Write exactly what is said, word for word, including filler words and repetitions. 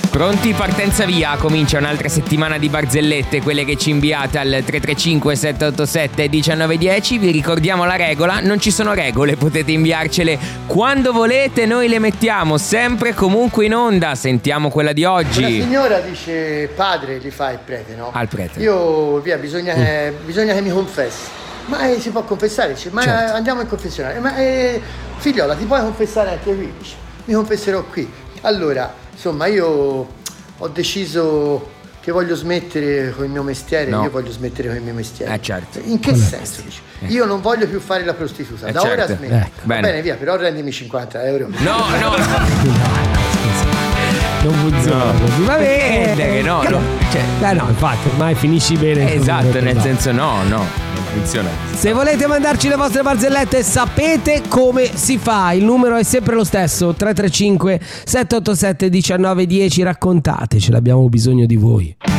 Pronti? Partenza via. Comincia un'altra settimana di barzellette, quelle che ci inviate al tre tre cinque sette otto sette uno nove uno zero. Vi ricordiamo la regola: non ci sono regole, potete inviarcele quando volete, noi le mettiamo sempre comunque in onda. Sentiamo quella di oggi. La signora dice: padre, gli fa il prete, no? Al prete. Io, via, bisogna, mm. eh, bisogna che mi confessi. Ma eh, si può confessare? Dice, ma certo. eh, andiamo in confessionale. Ma eh, figliola, ti puoi confessare anche qui? Dice, mi confesserò qui. Allora, insomma, io ho deciso che voglio smettere con il mio mestiere. No. Io voglio smettere con il mio mestiere. Eh, certo. In che Con senso? Dice? Eh. Io non voglio più fare la prostituta. Eh, da certo. ora smetto. Ecco. Va bene. bene, via, però rendimi cinquanta euro. No, no. Non funziona così. Va bene. Che no, no. Cioè, eh no, infatti, ormai finisci bene. Eh, esatto, nel senso no, no. Funziona. Se volete mandarci le vostre barzellette, sapete come si fa. Il numero è sempre lo stesso: tre tre cinque sette otto sette uno nove uno zero. Raccontateci, abbiamo bisogno di voi.